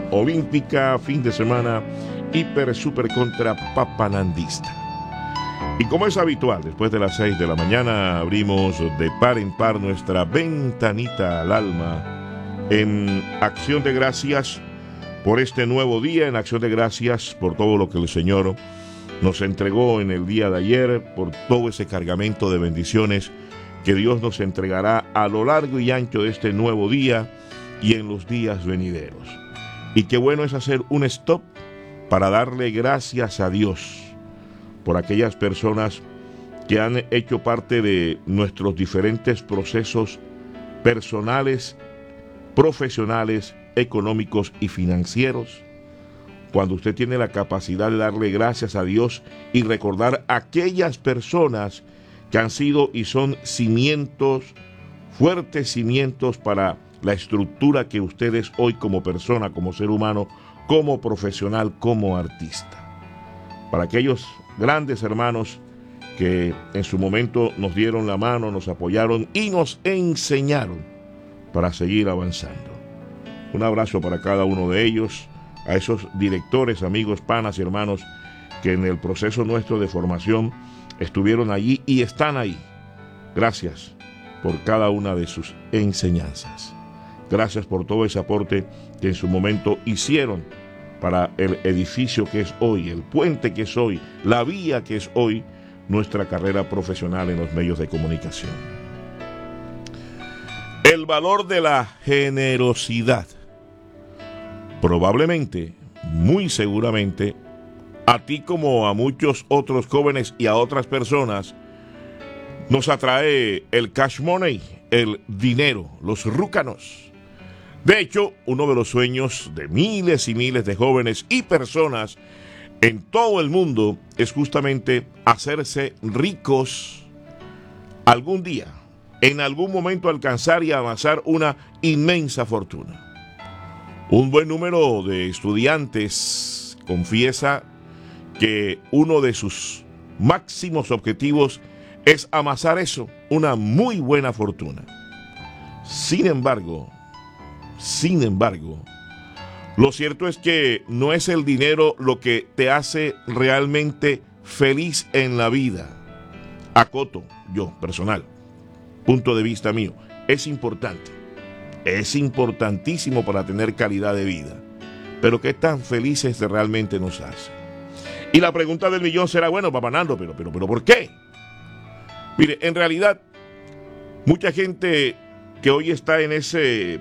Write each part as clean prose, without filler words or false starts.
olímpica, fin de semana hiper, super contra papanandista. Y como es habitual, después de las 6 de la mañana abrimos de par en par nuestra ventanita al alma en acción de gracias por este nuevo día, en acción de gracias por todo lo que el Señor nos entregó en el día de ayer, por todo ese cargamento de bendiciones que Dios nos entregará a lo largo y ancho de este nuevo día y en los días venideros. Y qué bueno es hacer un stop para darle gracias a Dios por aquellas personas que han hecho parte de nuestros diferentes procesos personales, profesionales, económicos y financieros. Cuando usted tiene la capacidad de darle gracias a Dios y recordar a aquellas personas que han sido y son cimientos, fuertes cimientos para la estructura que usted es hoy como persona, como ser humano, como profesional, como artista. Para aquellos grandes hermanos que en su momento nos dieron la mano, nos apoyaron y nos enseñaron para seguir avanzando. Un abrazo para cada uno de ellos, a esos directores, amigos, panas y hermanos que en el proceso nuestro de formación estuvieron allí y están ahí. Gracias por cada una de sus enseñanzas. Gracias por todo ese aporte que en su momento hicieron para el edificio que es hoy, el puente que es hoy, la vía que es hoy nuestra carrera profesional en los medios de comunicación. El valor de la generosidad. Probablemente, muy seguramente, a ti como a muchos otros jóvenes y a otras personas, nos atrae el cash money, el dinero, los rúcanos. De hecho, uno de los sueños de miles y miles de jóvenes y personas en todo el mundo es justamente hacerse ricos algún día, en algún momento alcanzar y avanzar una inmensa fortuna. Un buen número de estudiantes confiesa que uno de sus máximos objetivos es amasar eso, una muy buena fortuna. Sin embargo, lo cierto es que no es el dinero lo que te hace realmente feliz en la vida. Acoto, yo, personal, punto de vista mío, es importante. Es importantísimo para tener calidad de vida. Pero ¿qué tan felices realmente nos hace? Y la pregunta del millón será, bueno, papá Nando, pero ¿por qué? Mire, en realidad, mucha gente que hoy está en ese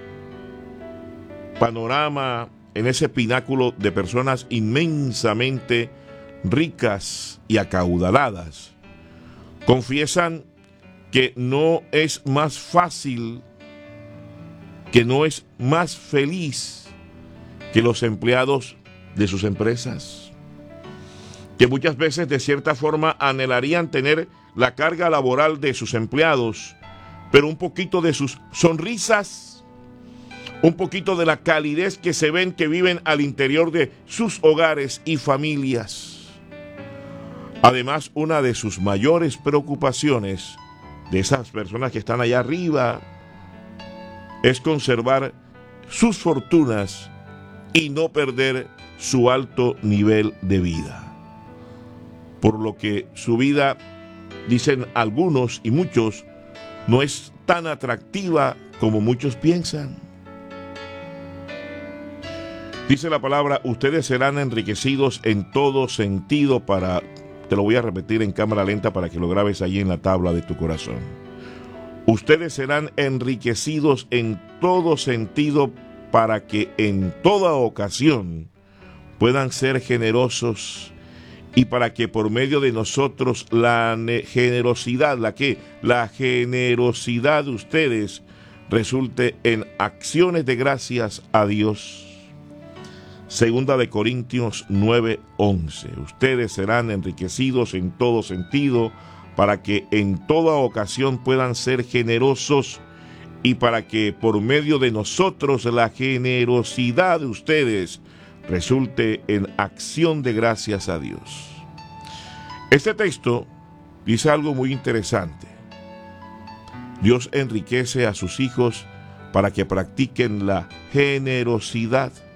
panorama, en ese pináculo de personas inmensamente ricas y acaudaladas, confiesan que no es más fácil, que no es más feliz que los empleados de sus empresas, que muchas veces de cierta forma anhelarían tener la carga laboral de sus empleados, pero un poquito de sus sonrisas, un poquito de la calidez que se ven que viven al interior de sus hogares y familias. Además, una de sus mayores preocupaciones de esas personas que están allá arriba es conservar sus fortunas y no perder su alto nivel de vida. Por lo que su vida, dicen algunos y muchos, no es tan atractiva como muchos piensan. Dice la palabra, ustedes serán enriquecidos en todo sentido para... Te lo voy a repetir en cámara lenta para que lo grabes allí en la tabla de tu corazón. Ustedes serán enriquecidos en todo sentido para que en toda ocasión puedan ser generosos y para que por medio de nosotros la generosidad, la generosidad de ustedes resulte en acciones de gracias a Dios. Segunda de Corintios 9:11. Ustedes serán enriquecidos en todo sentido para que en toda ocasión puedan ser generosos y para que por medio de nosotros la generosidad de ustedes resulte en acción de gracias a Dios. Este texto dice algo muy interesante. Dios enriquece a sus hijos para que practiquen la generosidad.